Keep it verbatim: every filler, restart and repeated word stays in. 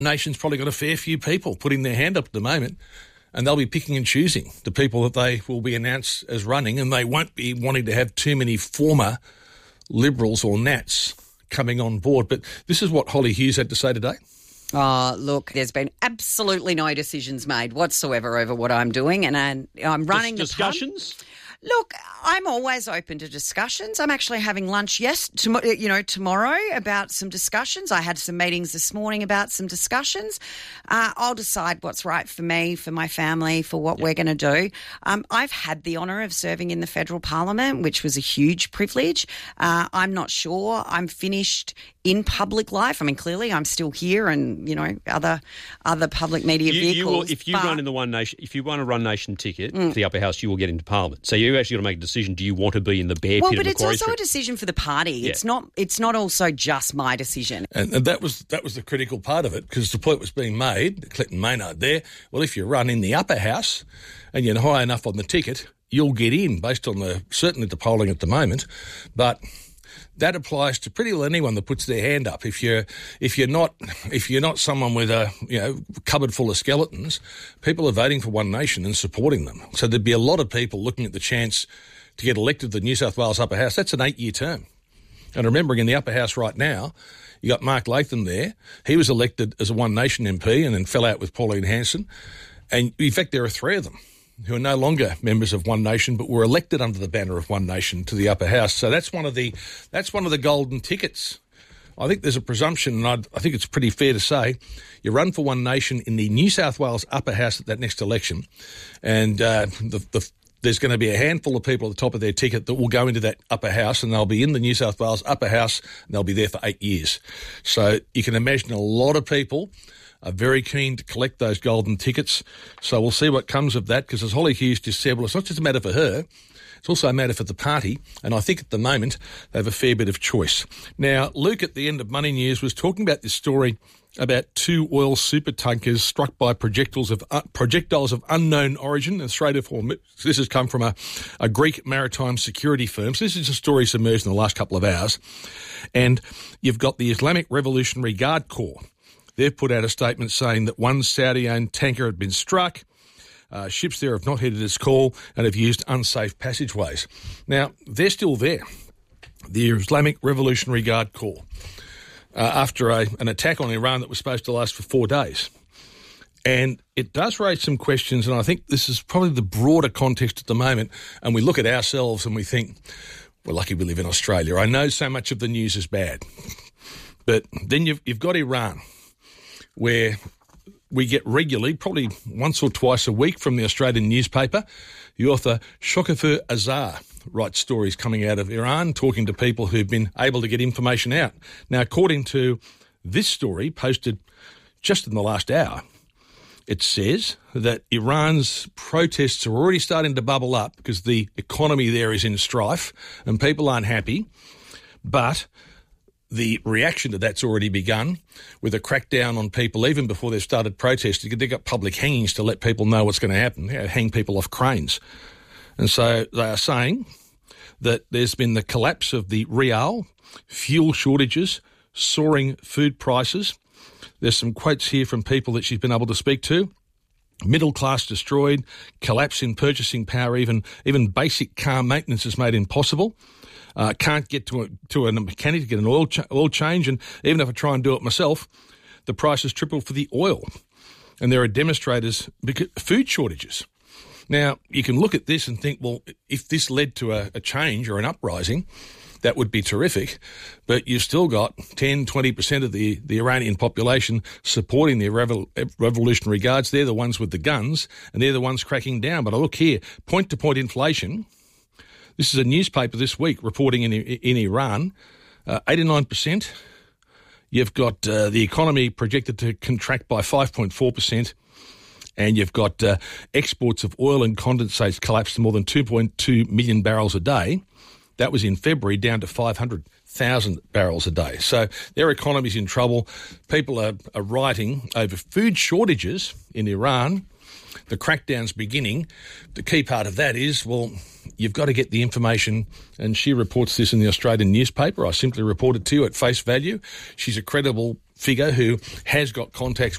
Nation's probably got a fair few people putting their hand up at the moment, and they'll be picking and choosing the people that they will be announced as running, and they won't be wanting to have too many former Liberals or Nats coming on board. But this is what Holly Hughes had to say today. Oh, look, there's been absolutely no decisions made whatsoever over what I'm doing, and I'm, I'm running Dis- discussions? the pub. Look, I'm always open to discussions. I'm actually having lunch, yes, tom- you know, tomorrow about some discussions. I had some meetings this morning about some discussions. Uh, I'll decide what's right for me, for my family, for what yep. we're going to do. Um, I've had the honour of serving in the federal parliament, which was a huge privilege. Uh, I'm not sure I'm finished in public life. I mean, clearly I'm still here and, you know, other other public media you, vehicles. You will, if you but, run in the One Nation, if you run a Run Nation ticket mm. for the upper house, you will get into Parliament. So you actually got to make a decision. Do you want to be in the bear well, pit but of it's Macquarie also Street? a decision for the party. Yeah. It's not. It's not also just my decision. And, and that was that was the critical part of it, because the point was being made, Clinton Maynard there, well, if you run in the upper house and you're high enough on the ticket, you'll get in based on the certainly the polling at the moment. But that applies to pretty well anyone that puts their hand up. If you're if you're not if you're not someone with a you know cupboard full of skeletons, people are voting for One Nation and supporting them. So there'd be a lot of people looking at the chance to get elected to the New South Wales Upper House. That's an eight-year term. And remembering in the Upper House right now, you got Mark Latham there. He was elected as a One Nation M P and then fell out with Pauline Hanson. And in fact, there are three of them who are no longer members of One Nation, but were elected under the banner of One Nation to the Upper House. So that's one of the that's one of the golden tickets. I think there's a presumption, and I'd, I think it's pretty fair to say, you run for One Nation in the New South Wales Upper House at that next election, and uh, the, the, there's going to be a handful of people at the top of their ticket that will go into that Upper House, and they'll be in the New South Wales Upper House, and they'll be there for eight years. So you can imagine a lot of people are very keen to collect those golden tickets. So we'll see what comes of that, because as Holly Hughes just said, well, it's not just a matter for her, it's also a matter for the party, and I think at the moment they have a fair bit of choice. Now, Luke at the end of Money News was talking about this story about two oil super tankers struck by projectiles of uh, projectiles of unknown origin in the Strait of Hormuz. This has come from a, a Greek maritime security firm. So this is a story submerged in the last couple of hours. And you've got the Islamic Revolutionary Guard Corps. They've put out a statement saying that one Saudi-owned tanker had been struck. Uh, ships there have not heeded its call and have used unsafe passageways. Now, they're still there, the Islamic Revolutionary Guard Corps, uh, after a, an attack on Iran that was supposed to last for four days. And it does raise some questions, and I think this is probably the broader context at the moment, and we look at ourselves and we think, we're lucky we live in Australia. I know so much of the news is bad. But then you've, you've got Iran, where we get regularly, probably once or twice a week from the Australian newspaper, the author Shokafer Azar writes stories coming out of Iran, talking to people who've been able to get information out. Now, according to this story posted just in the last hour, it says that Iran's protests are already starting to bubble up because the economy there is in strife and people aren't happy, but the reaction to that's already begun with a crackdown on people even before they've started protesting. They've got public hangings to let people know what's going to happen, you know, hang people off cranes. And so they are saying that there's been the collapse of the rial, fuel shortages, soaring food prices. There's some quotes here from people that she's been able to speak to. Middle class destroyed, collapse in purchasing power, even even basic car maintenance is made impossible. Uh, can't get to a, to a mechanic to get an oil ch- oil change, and even if I try and do it myself, the price has tripled for the oil. And there are demonstrators because food shortages. Now, you can look at this and think, well, if this led to a, a change or an uprising, that would be terrific. But you've still got ten, twenty percent of the, the Iranian population supporting the Revol- Revolutionary Guards. They're the ones with the guns, and they're the ones cracking down. But I look here, point-to-point inflation. This is a newspaper this week reporting in in Iran, uh, eighty-nine percent. You've got uh, the economy projected to contract by five point four percent, and you've got uh, exports of oil and condensates collapsed to more than two point two million barrels a day. That was in February, down to five hundred thousand barrels a day. So their economy's in trouble. People are, are rioting over food shortages in Iran. the crackdown's beginning. The key part of that is, well, you've got to get the information, and she reports this in the Australian newspaper. I simply report it to you at face value. She's a credible figure who has got contacts